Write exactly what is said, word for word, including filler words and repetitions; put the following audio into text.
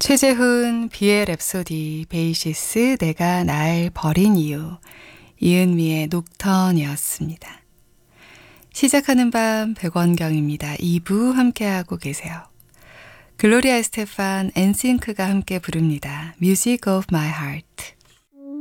최재훈, 비의 랩소디, 베이시스, 내가 날 버린 이유, 이은미의 녹턴이었습니다. 시작하는 밤 백원경입니다. 이 부 함께하고 계세요. 글로리아 에스테판, 엔싱크가 함께 부릅니다. Music of my heart.